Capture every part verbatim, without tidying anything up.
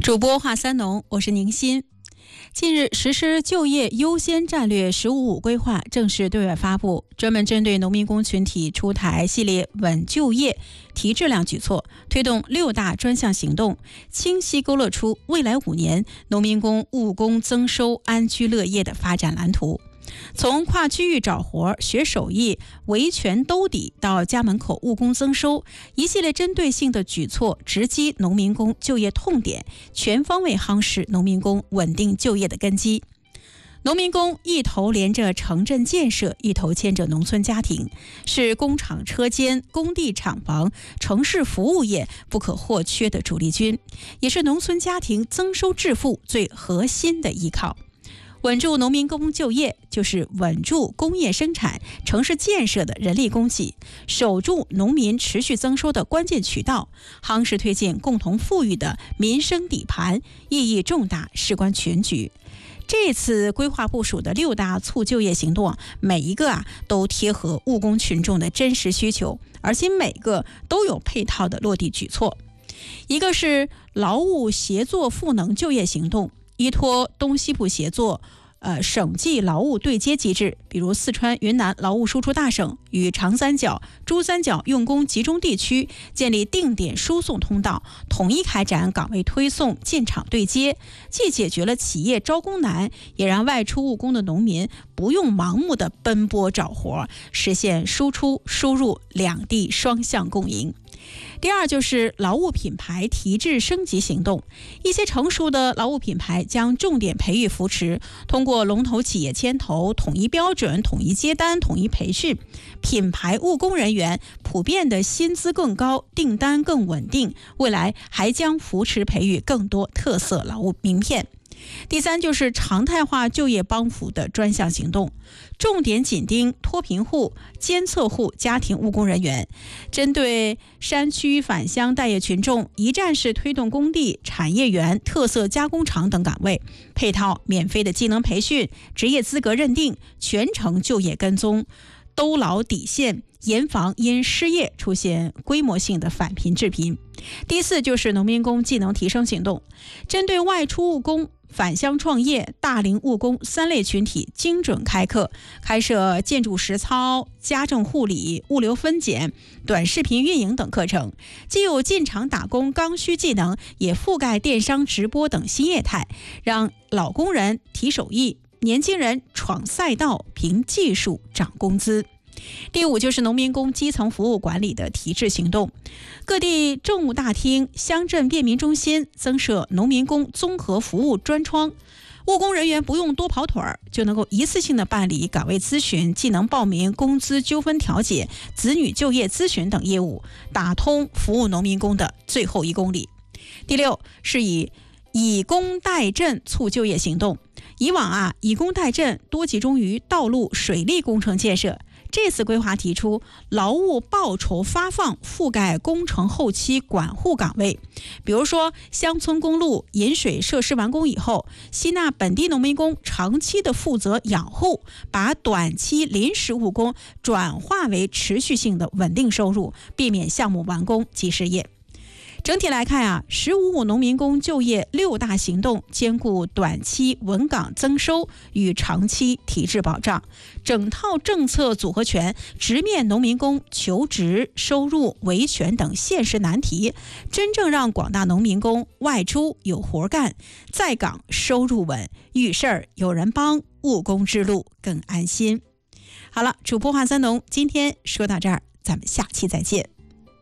主播话三农，我是宁鑫。近日实施就业优先战略“十五五”规划正式对外发布，专门针对农民工群体出台系列稳就业、提质量举措，推动六大专项行动，清晰勾勒出未来五年农民工务工增收、安居乐业的发展蓝图。从跨区域找活、学手艺、维权兜底到家门口务工增收，一系列针对性的举措直击农民工就业痛点，全方位夯实农民工稳定就业的根基。农民工一头连着城镇建设，一头牵着农村家庭，是工厂车间、工地厂房、城市服务业不可或缺的主力军，也是农村家庭增收致富最核心的依靠。稳住农民工就业，就是稳住工业生产、城市建设的人力供给，守住农民持续增收的关键渠道，夯实推进共同富裕的民生底盘，意义重大，事关全局。这次规划部署的六大促就业行动，每一个啊都贴合务工群众的真实需求，而且每个都有配套的落地举措。一个是劳务协作赋能就业行动，依托东西部协作，呃，省际劳务对接机制，比如四川、云南劳务输出大省与长三角、珠三角用工集中地区建立定点输送通道，统一开展岗位推送、建厂对接，既解决了企业招工难，也让外出务工的农民不用盲目的奔波找活，实现输出输入两地双向共赢。第二就是劳务品牌提质升级行动，一些成熟的劳务品牌将重点培育扶持，通过龙头企业牵头、统一标准、统一接单、统一培训，品牌务工人员普遍的薪资更高，订单更稳定，未来还将扶持培育更多特色劳务名片。第三就是常态化就业帮扶的专项行动，重点紧盯脱贫户、监测户家庭务工人员，针对山区返乡待业群众，一站式推动工地、产业园、特色加工厂等岗位，配套免费的技能培训、职业资格认定、全程就业跟踪，兜牢底线，严防因失业出现规模性的返贫致贫。第四就是农民工技能提升行动，针对外出务工、返乡创业、大龄务工三类群体精准开课，开设建筑实操、家政护理、物流分拣、短视频运营等课程，既有进厂打工刚需技能，也覆盖电商直播等新业态，让老工人提手艺，年轻人闯赛道，凭技术涨工资。第五就是农民工基层服务管理的提质行动，各地政务大厅、乡镇便民中心增设农民工综合服务专窗，务工人员不用多跑腿儿，就能够一次性的办理岗位咨询、技能报名、工资纠纷调解、子女就业咨询等业务，打通服务农民工的最后一公里。第六是以以工代赈促就业行动，以往啊，以工代赈多集中于道路、水利工程建设。这次规划提出，劳务报酬发放覆盖工程后期管护岗位，比如说乡村公路、饮水设施完工以后，吸纳本地农民工长期的负责养护，把短期临时务工转化为持续性的稳定收入，避免项目完工即失业。整体来看啊，十五五农民工就业六大行动兼顾短期稳岗增收与长期提质保障，整套政策组合拳直面农民工求职、收入、维权等现实难题，真正让广大农民工外出有活干，在岗收入稳，遇事儿有人帮，务工之路更安心。好了，主播话三农今天说到这儿，咱们下期再见。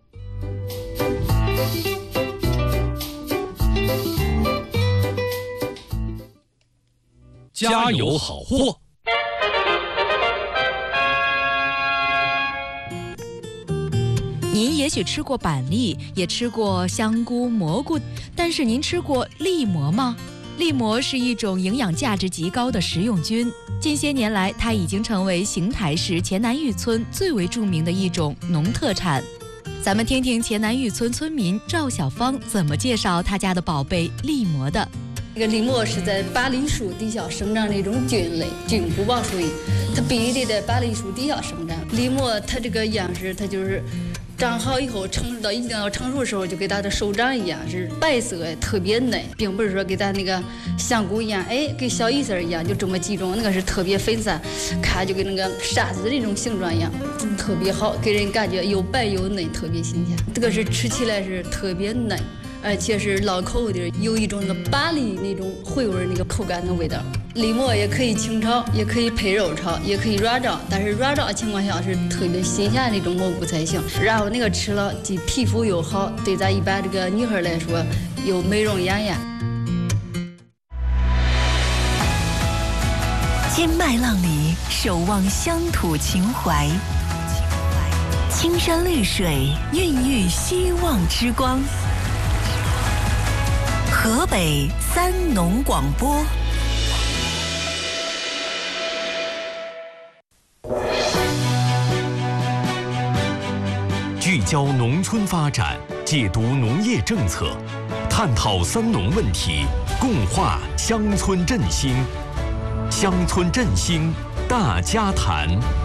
家有好货， 您也许吃过板栗，也吃过香菇、蘑菇，但是您吃过栗蘑吗？栗蘑是一种营养价值极高的食用菌，近些年来，它已经成为邢台市黔南峪村最为著名的一种农特产。咱们听听黔南峪村村民赵小芳怎么介绍他家的宝贝栗蘑的。 这个栗蘑是在巴栗树底下生长的一种菌类，菌不保属于它必须得在巴栗树底下生长。栗蘑它这个样式，它就是长好以后，成到一定要成熟的时候，就跟它的手掌一样，是白色的，特别嫩，并不是说跟它那个香菇一样，哎，跟小鱼丝一样就这么集中，那个是特别分散，看就跟那个沙子的那种形状一样，特别好，给人感觉又白又嫩，特别新鲜。这个是吃起来是特别嫩，而且是捞口的，有一种那个板栗那种回味那个口感的味道。栗末也可以清炒，也可以配肉炒，也可以软炸，但是软炸情况下是特别新鲜的那种蘑菇才行。然后那个吃了，既皮肤又好，对咱一般这个女孩来说又美容养颜。 千麦浪里守望乡土情怀，青山绿水孕育希望之光。河北三农广播。 聚焦农村发展，解读农业政策，探讨三农问题，共话乡村振兴。乡村振兴大家谈。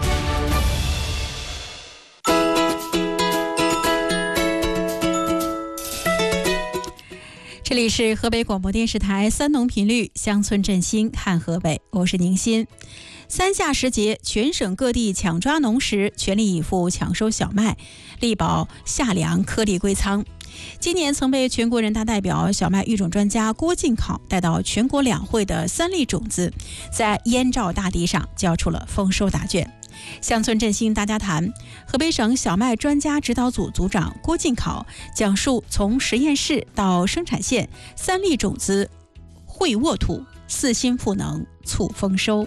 这里是河北广播电视台三农频率乡村振兴看河北，我是宁鑫。三夏时节，全省各地抢抓农时，全力以赴抢收小麦，力保夏粮颗粒归仓。今年曾被全国人大代表、小麦育种专家郭靖考带到全国两会的三粒种子，在燕赵大地上交出了丰收答卷。乡村振兴大家谈，河北省小麦专家指导组组长郭靖考讲述从实验室到生产线，三粒种子会沃土，四新赋能促丰收。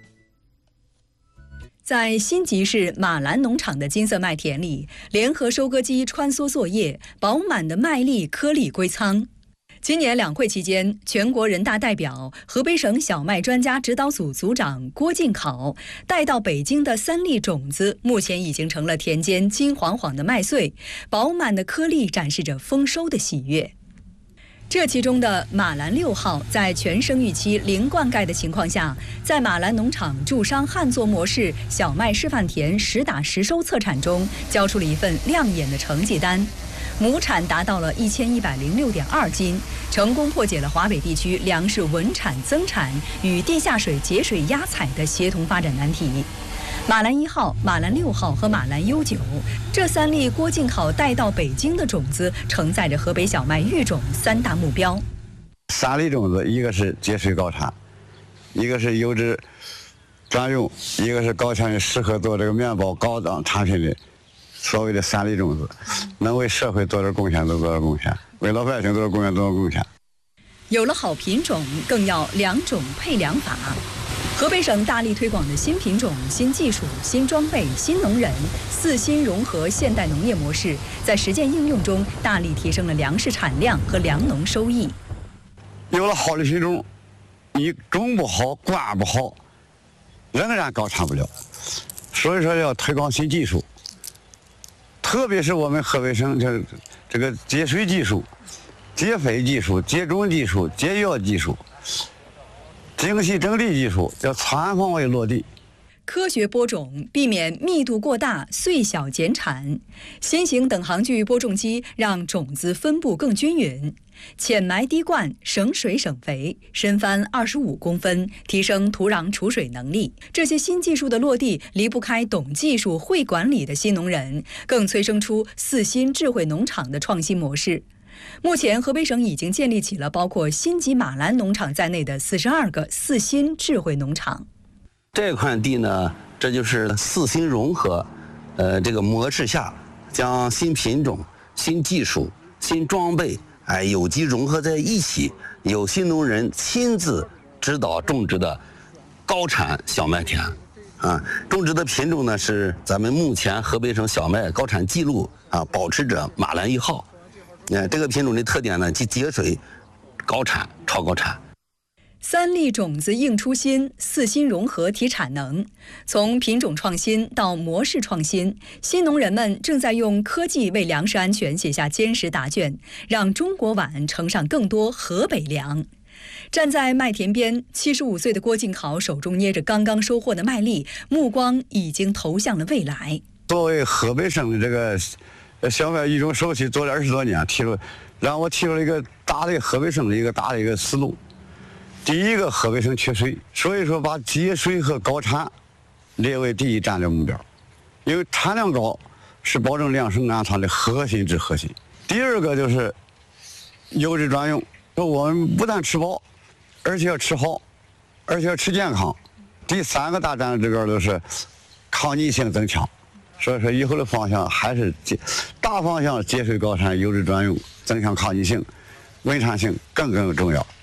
在新集市马兰农场的金色麦田里，联合收割机穿梭作业，饱满的麦粒颗粒归仓。今年两会期间，全国人大代表、河北省小麦专家指导组组长郭靖考带到北京的三粒种子，目前已经成了田间金黄黄的麦穗，饱满的颗粒展示着丰收的喜悦。这其中的马兰六号，在全生育期零灌溉的情况下，在马兰农场驻商旱作模式小麦示范田实打实收测产中，交出了一份亮眼的成绩单。亩产达到了一千一百零六点二斤，成功破解了华北地区粮食稳产增产与地下水节水压采的协同发展难题。马兰一号、马兰六号和马兰 U 九这三粒郭靖考带到北京的种子，承载着河北小麦育种三大目标。 三粒种子，一个是节水高产，一个是优质专用，一个是高产适合做这个面包高档产品的所谓的三粒种子，能为社会做点贡献都做点贡献，为老百姓做点贡献做点贡献。 有了好品种，更要良种配良法。河北省大力推广的新品种、新技术、新装备、新农人四新融合现代农业模式，在实践应用中大力提升了粮食产量和粮农收益。 有了好的品种，你种不好、管不好，仍然高产不了。所以说要推广新技术，特别是我们河北省这这个节水技术、节肥技术、节种技术、节药技术、精细整地技术要全方位落地。 科学播种，避免密度过大、穗小减产。新型等行距播种机让种子分布更均匀。浅埋低灌，省水省肥，深翻二十五公分，提升土壤储水能力。这些新技术的落地，离不开懂技术、会管理的新农人，更催生出四新智慧农场的创新模式。目前，河北省已经建立起了包括新集马兰农场在内的四十二个四新智慧农场。 这块地呢，这就是四新融合，呃，这个模式下，将新品种、新技术、新装备，哎，有机融合在一起，有新农人亲自指导种植的高产小麦田。啊，种植的品种呢是咱们目前河北省小麦高产记录啊保持者马兰一号。呃，这个品种的特点呢，既节水、高产、超高产。 三粒种子应出新，四新融合提产能。从品种创新到模式创新，新农人们正在用科技为粮食安全写下坚实答卷，让中国碗盛上更多河北粮。站在麦田边，七十五岁的郭靖考手中捏着刚刚收获的麦粒，目光已经投向了未来。 作为河北省的这个小麦育种首席做了二十多年，提出让我提出了一个大的河北省的一个大的一个思路。第一个，河北省缺水，所以说把节水和高产列为第一战略目标，因为产量高是保证粮食安全的核心之核心。第二个就是优质专用，说我们不但吃饱，而且要吃好，而且要吃健康。第三个大战略指标就是抗逆性增强。所以说，以后的方向还是节大方向，节水高产、优质专用，增强抗逆性、稳产性更更重要。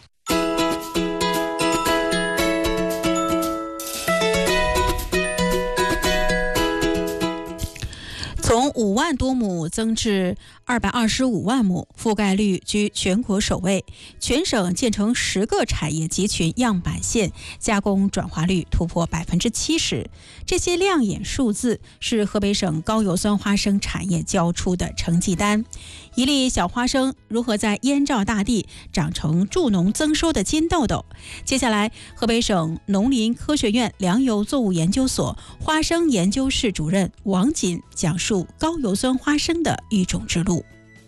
从五万多亩增至二百二十五万亩，覆盖率居全国首位。全省建成十个产业集群样板线，加工转化率突破百分之七十。这些亮眼数字是河北省高油酸花生产业交出的成绩单。一粒小花生如何在燕赵大地长成助农增收的金豆豆？接下来，河北省农林科学院粮油作物研究所花生研究室主任王锦讲述高油酸花生的育种之路。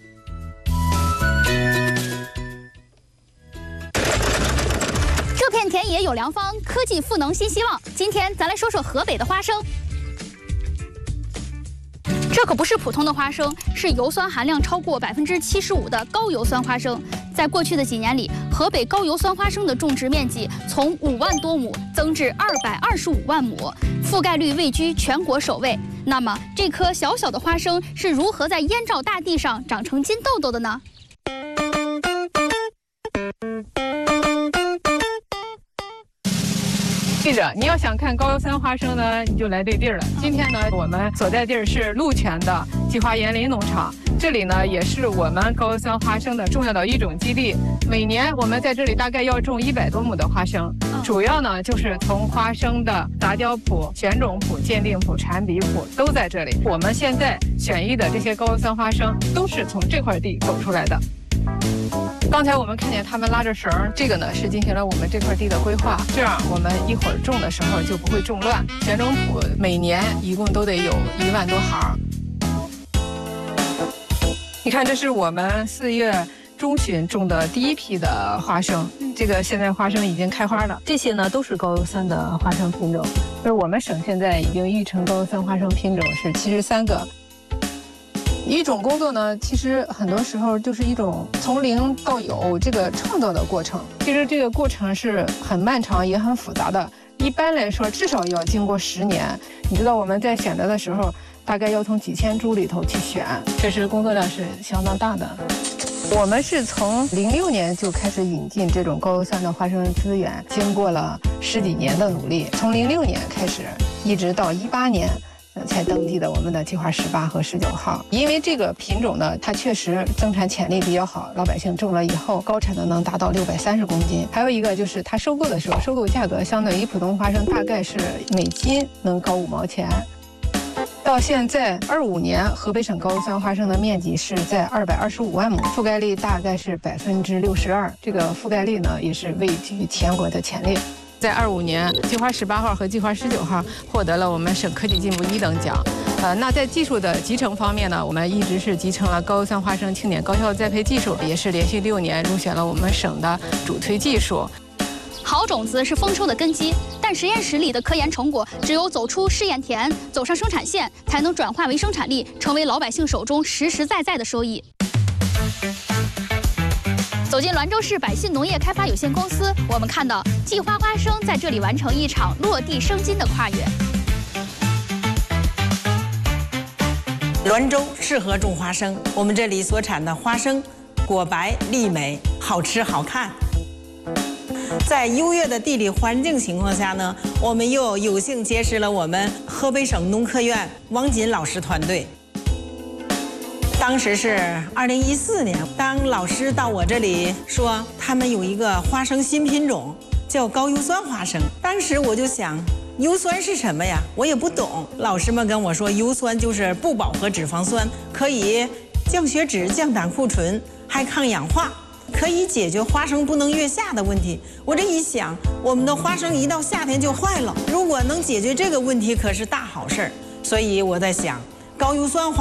这片田野有良方，科技赋能新希望。今天咱来说说河北的花生。这可不是普通的花生，是油酸含量超过百分之七十五的高油酸花生。在过去的几年里，河北高油酸花生的种植面积从五万多亩增至二百二十五万亩，覆盖率位居全国首位。那么，这颗小小的花生是如何在燕赵大地上长成金豆豆的呢？ 记着，你要想看高油酸花生呢，你就来对地儿了。今天呢，我们所在地儿是鹿泉的季花园林农场，这里呢也是我们高油酸花生的重要的育种基地。每年我们在这里大概要种一百多亩的花生，主要呢就是从花生的杂交谱、选种谱、鉴定谱、产比谱都在这里。我们现在选育的这些高油酸花生都是从这块地走出来的。刚才我们看见他们拉着绳，这个呢是进行了我们这块地的规划，这样我们一会儿种的时候就不会种乱。选种谱每年一共都得有一万多行。你看，这是我们四月中旬种的第一批的花生，这个现在花生已经开花了。这些呢都是高油酸的花生品种，就是我们省现在已经育成高油酸花生品种是七十三个。育种工作呢，其实很多时候就是一种从零到有这个创造的过程。其实这个过程是很漫长也很复杂的，一般来说至少要经过十年。你知道我们在选择的时候，大概要从几千株里头去选，确实工作量是相当大的。我们是从零六年就开始引进这种高油酸的花生资源，经过了十几年的努力，从零六年开始，一直到一八年。才登记的我们的计划十八和十九号，因为这个品种呢，它确实增产潜力比较好，老百姓种了以后，高产能能达到六百三十公斤。还有一个就是它收购的时候，收购价格相对于普通花生大概是每斤能高五毛钱。到现在二五年，河北省高油酸花生的面积是在二百二十五万亩，覆盖率大概是百分之六十二，这个覆盖率呢也是位居全国的前列。在二五年，计划十八号和计划十九号获得了我们省科技进步一等奖。呃，那在技术的集成方面呢，我们一直是集成了高油酸花生庆典高效栽培技术，也是连续六年入选了我们省的主推技术。 好种子是丰收的根基，但实验室里的科研成果，只有走出试验田，走上生产线，才能转化为生产力，成为老百姓手中实实在在的收益。走进滦州市百信农业开发有限公司，我们看到季花花生在这里完成一场落地生金的跨越。 滦州适合种花生，我们这里所产的花生果白粒美，好吃好看。在优越的地理环境情况下呢，我们又有幸结识了我们河北省农科院王锦老师团队。当时是二零一四年，当老师到我这里说他们有一个花生新品种叫高油酸花生，当时我就想，油酸是什么呀？我也不懂。老师们跟我说，油酸就是不饱和脂肪酸，可以降血脂、降胆固醇，还抗氧化，可以解决花生不能月下的问题。我这一想，我们的花生一到夏天就坏了，如果能解决这个问题，可是大好事儿。所以我在想，高油酸花